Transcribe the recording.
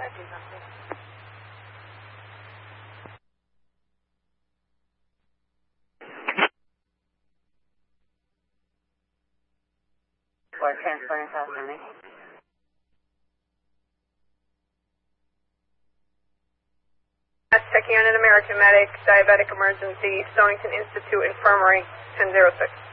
We're transferring South County. Checking on an American Medic, diabetic emergency, Stonington Institute Infirmary, 1006.